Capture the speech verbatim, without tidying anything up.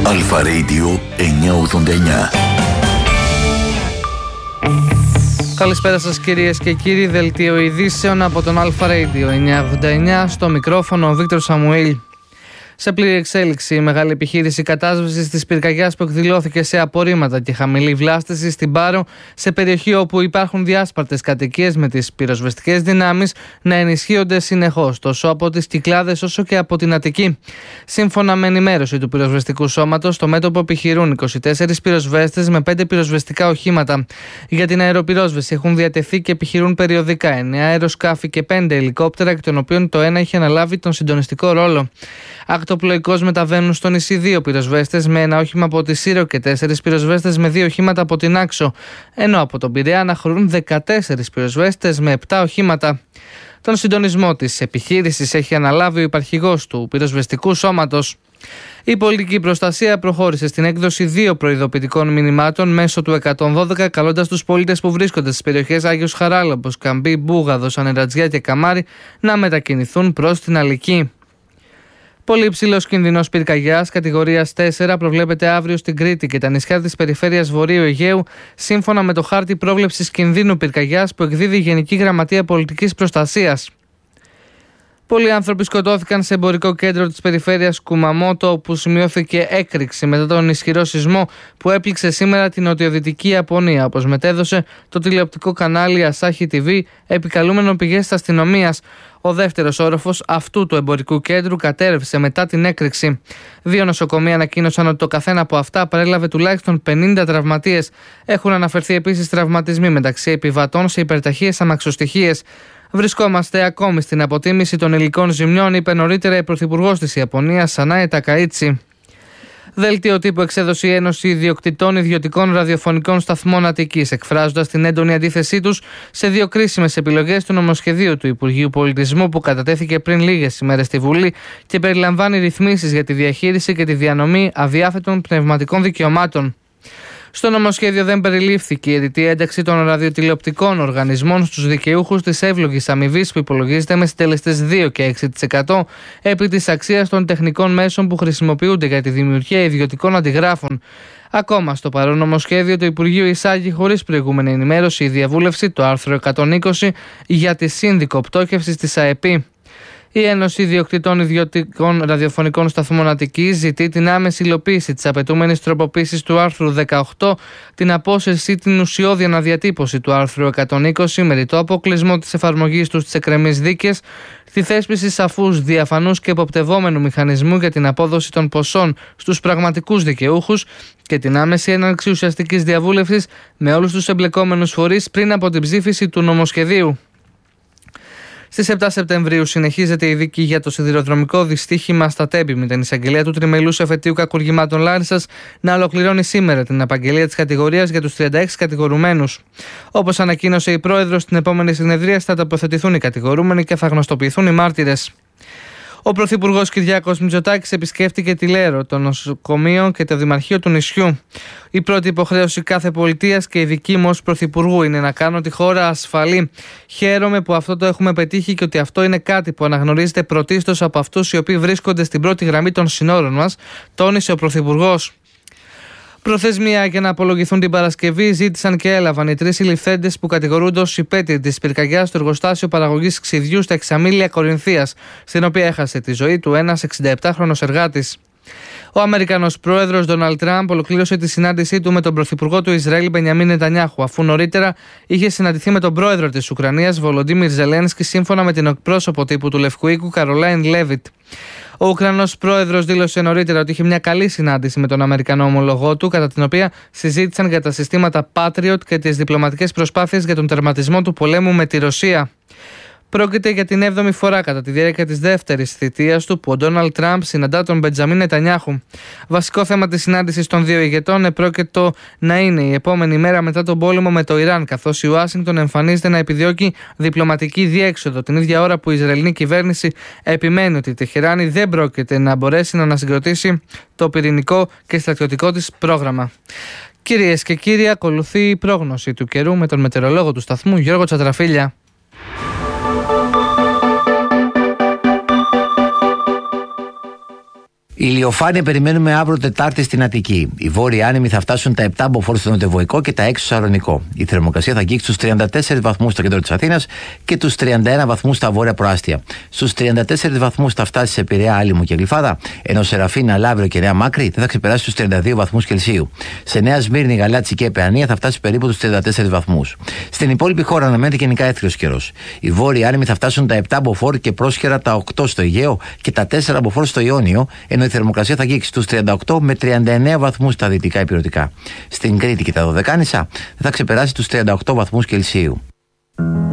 Αλφα Radio εννιακόσια ογδόντα εννιά. Καλησπέρα σας κυρίες και κύριοι, δελτίο ειδήσεων από τον Αλφα Radio εννιακόσια ογδόντα εννιά, στο μικρόφωνο ο Βίκτορ Σαμουήλ. Σε πλήρη εξέλιξη, η μεγάλη επιχείρηση κατάσβεσης της πυρκαγιάς που εκδηλώθηκε σε απορρίμματα και χαμηλή βλάστηση στην Πάρο, σε περιοχή όπου υπάρχουν διάσπαρτες κατοικίες με τις πυροσβεστικές δυνάμεις να ενισχύονται συνεχώς, τόσο από τις Κυκλάδες όσο και από την Αττική. Σύμφωνα με ενημέρωση του πυροσβεστικού σώματος, στο μέτωπο επιχειρούν είκοσι τέσσερις πυροσβέστες με πέντε πυροσβεστικά οχήματα. Για την αεροπυρόσβεση έχουν διατεθεί και επιχειρούν περιοδικά εννέα αεροσκάφη και πέντε ελικόπτερα, εκ των οποίων το ένα είχε αναλάβει τον συντονιστικό ρόλο. Ακτοπλοϊκώς μεταβαίνουν στο νησί δύο πυροσβέστες με ένα όχημα από τη Σύρο και τέσσερις πυροσβέστες με δύο οχήματα από την Άξο, ενώ από τον Πειραιά αναχωρούν δεκατέσσερις πυροσβέστες με επτά οχήματα. Τον συντονισμό της επιχείρησης έχει αναλάβει ο υπαρχηγός του πυροσβεστικού σώματος. Η πολιτική προστασία προχώρησε στην έκδοση δύο προειδοποιητικών μηνυμάτων μέσω του εκατόν δώδεκα, καλώντας τους πολίτες που βρίσκονται στις περιοχές Άγιος Χαράλαμπος, Καμπή, Μπούγαδος, Ανερατζιά και Καμάρι να μετακινηθούν προς την Αλική. Πολύ υψηλός κίνδυνος πυρκαγιάς κατηγορίας τέσσερα προβλέπεται αύριο στην Κρήτη και τα νησιά της περιφέρειας Βορείου Αιγαίου, σύμφωνα με το χάρτη πρόβλεψης κινδύνου πυρκαγιάς που εκδίδει η Γενική Γραμματεία Πολιτικής Προστασίας. Πολλοί άνθρωποι σκοτώθηκαν σε εμπορικό κέντρο της περιφέρειας Κουμαμότο, όπου σημειώθηκε έκρηξη μετά τον ισχυρό σεισμό που έπληξε σήμερα την νοτιοδυτική Ιαπωνία, όπως μετέδωσε το τηλεοπτικό κανάλι Asahi τι βι, επικαλούμενο πηγές της αστυνομίας. Ο δεύτερος όροφος αυτού του εμπορικού κέντρου κατέρευσε μετά την έκρηξη. Δύο νοσοκομεία ανακοίνωσαν ότι το καθένα από αυτά παρέλαβε τουλάχιστον πενήντα τραυματίες. Έχουν αναφερθεί επίσης τραυματισμοί μεταξύ επιβατών σε υπερταχείες αμαξοστοιχίες. Βρισκόμαστε ακόμη στην αποτίμηση των υλικών ζημιών, είπε νωρίτερα η Πρωθυπουργός της Ιαπωνίας, Σανάε Τακαΐτσι. Δελτίο τύπου εξέδωσε η Ένωση Ιδιοκτητών Ιδιωτικών Ραδιοφωνικών Σταθμών Αττικής, εκφράζοντας την έντονη αντίθεσή τους σε δύο κρίσιμες επιλογές του νομοσχεδίου του Υπουργείου Πολιτισμού που κατατέθηκε πριν λίγες ημέρες στη Βουλή και περιλαμβάνει ρυθμίσεις για τη διαχείριση και τη διανομή αδιάθετων πνευματικών δικαιωμάτων. Στο νομοσχέδιο δεν περιλήφθηκε η αιτητή ένταξη των ραδιοτηλεοπτικών οργανισμών στους δικαιούχους της εύλογης αμοιβής που υπολογίζεται με συντελεστές δύο και έξι τοις εκατό επί της αξίας των τεχνικών μέσων που χρησιμοποιούνται για τη δημιουργία ιδιωτικών αντιγράφων. Ακόμα στο παρόν νομοσχέδιο, το Υπουργείο εισάγει χωρίς προηγούμενη ενημέρωση η διαβούλευση το άρθρο εκατόν είκοσι για τη σύνδικο πτώχευσης της ΑΕΠΗ. Η Ένωση Ιδιοκτητών Ιδιωτικών Ραδιοφωνικών Σταθμών Αττικής ζητεί την άμεση υλοποίηση της απαιτούμενης τροποποίησης του άρθρου δεκαοκτώ, την απόσυρση ή την ουσιώδη αναδιατύπωση του άρθρου εκατόν είκοσι με ρητό αποκλεισμό της εφαρμογής του στις εκκρεμείς δίκες, τη θέσπιση σαφούς, διαφανούς και εποπτευόμενου μηχανισμού για την απόδοση των ποσών στους πραγματικούς δικαιούχους και την άμεση έναρξη ουσιαστικής διαβούλευσης με όλους τους εμπλεκόμενους φορείς πριν από την ψήφιση του νομοσχεδίου. Στις επτά Σεπτεμβρίου συνεχίζεται η δίκη για το σιδηροδρομικό δυστύχημα στα Τέμπη, με την εισαγγελία του τριμελούς εφετείου κακουργημάτων Λάρισσας να ολοκληρώνει σήμερα την απαγγελία της κατηγορίας για τους τριάντα έξι κατηγορουμένους. Όπως ανακοίνωσε η πρόεδρος, στην επόμενη συνεδρία θα τοποθετηθούν οι κατηγορούμενοι και θα γνωστοποιηθούν οι μάρτυρες. Ο Πρωθυπουργός Κυριάκος Μητσοτάκης επισκέφτηκε τη Λέρο, το νοσοκομείο και το Δημαρχείο του νησιού. Η πρώτη υποχρέωση κάθε πολιτείας και η δική μου ως Πρωθυπουργού είναι να κάνω τη χώρα ασφαλή. Χαίρομαι που αυτό το έχουμε πετύχει και ότι αυτό είναι κάτι που αναγνωρίζεται πρωτίστως από αυτούς οι οποίοι βρίσκονται στην πρώτη γραμμή των συνόρων μας, τόνισε ο Πρωθυπουργός. Προθεσμία για να απολογηθούν την Παρασκευή ζήτησαν και έλαβαν οι τρεις συλληφθέντες που κατηγορούνται ως υπέτειοι της πυρκαγιάς στο εργοστάσιο παραγωγής ξυδιού στα Εξαμήλια Κορινθίας, στην οποία έχασε τη ζωή του ένας εξηνταεπτάχρονος εργάτης. Ο Αμερικανός πρόεδρος Ντόναλντ Τραμπ ολοκλήρωσε τη συνάντησή του με τον πρωθυπουργό του Ισραήλ Μπενιαμίν Νετανιάχου, αφού νωρίτερα είχε συναντηθεί με τον πρόεδρο της Ουκρανίας Βολοντίμιρ Ζελένσκι, σύμφωνα με την εκπρόσωπο τύπου του Λευκού Οίκου Καρολάιν Λέβιτ. Ο Ουκρανός πρόεδρος δήλωσε νωρίτερα ότι είχε μια καλή συνάντηση με τον Αμερικανό ομολογό του, κατά την οποία συζήτησαν για τα συστήματα Patriot και τις διπλωματικές προσπάθειες για τον τερματισμό του πολέμου με τη Ρωσία. Πρόκειται για την έβδομη φορά κατά τη διάρκεια της δεύτερης θητείας του που ο Ντόναλντ Τραμπ συναντά τον Μπεντζαμίν Νετανιάχου. Βασικό θέμα της συνάντησης των δύο ηγετών επρόκειτο να είναι η επόμενη μέρα μετά τον πόλεμο με το Ιράν, καθώς η Ουάσιγκτον εμφανίζεται να επιδιώκει διπλωματική διέξοδο την ίδια ώρα που η Ισραηλινή κυβέρνηση επιμένει ότι η Τεχεράνη δεν πρόκειται να μπορέσει να ανασυγκροτήσει το πυρηνικό και στρατιωτικό της πρόγραμμα. Κυρίες και κύριοι, ακολουθεί η πρόγνωση του καιρού με τον μετεωρολόγο του σταθμού Γιώργο Τσατραφίλια. Η ηλιοφάνεια περιμένουμε αύριο Τετάρτη στην Αττική. Οι βόρειοι άνεμοι θα φτάσουν τα επτά μποφόρ στο νοτιοβοϊκό και τα έξι στο Σαρονικό. Η θερμοκρασία θα αγγίξει στους τριάντα τέσσερις βαθμούς στο κέντρο της Αθήνας και τους τριάντα ένα βαθμούς στα βόρεια προάστια. Στους τριάντα τέσσερις βαθμούς θα φτάσει σε Πειραιά, Άλυμο και Γλυφάδα, ενώ Σεραφίνα, Λαύριο και Νέα Μάκρη δεν θα ξεπεράσει τους τριάντα δύο βαθμούς Κελσίου. Σε Νέα Σμύρνη, Γαλάτσι και Παιανία θα φτάσει περίπου τους τριάντα τέσσερις βαθμούς. Στην υπόλοιπη χώρα αναμένεται γενικά έθριος καιρός. Οι βόρειοι άνεμοι θα φτάσουν τα επτά μποφόρ και πρόσχερα τα οκτώ στο Αιγαίο και τα τέσσερα μποφόρ στο Ιόνιο, ενώ η θερμοκρασία θα αγγίξει τους τριάντα οκτώ με τριάντα εννέα βαθμούς στα δυτικά υπηρετικά. Στην Κρήτη και τα Δωδεκάνησα θα ξεπεράσει τους τριάντα οκτώ βαθμούς Κελσίου.